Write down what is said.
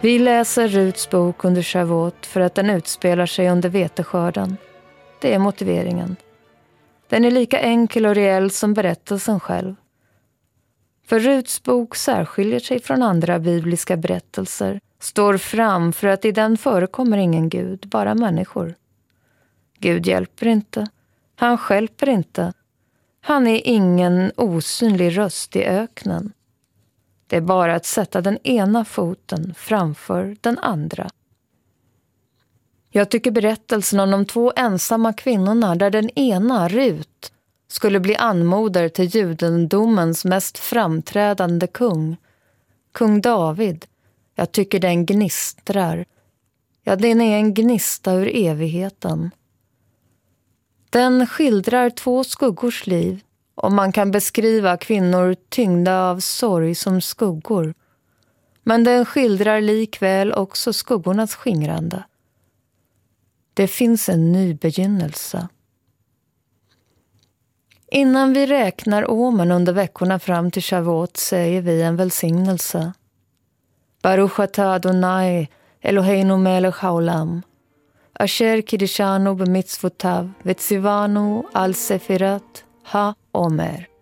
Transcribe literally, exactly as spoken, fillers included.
Vi läser Ruts bok under Shavuot för att den utspelar sig under veteskörden. Det är motiveringen. Den är lika enkel och reell som berättelsen själv. För Ruts bok särskiljer sig från andra bibliska berättelser, står fram för att i den förekommer ingen Gud, bara människor. Gud hjälper inte. Han stjälper inte. Han är ingen osynlig röst i öknen. Det är bara att sätta den ena foten framför den andra. Jag tycker berättelsen om de två ensamma kvinnorna där den ena, Rut, skulle bli anmoder till judendomens mest framträdande kung, kung David. Jag tycker den gnistrar. Ja, den är en gnista ur evigheten. Den skildrar två skuggors liv och man kan beskriva kvinnor tyngda av sorg som skuggor. Men den skildrar likväl också skuggornas skingrande. Det finns en ny begynnelse. Innan vi räknar åmen under veckorna fram till Shavuot säger vi en välsignelse. Baruch atah Adonai Eloheinu melech haolam. Asher kiddushanu b'mitzvotav v'tzivanu al sefirat ha-omer.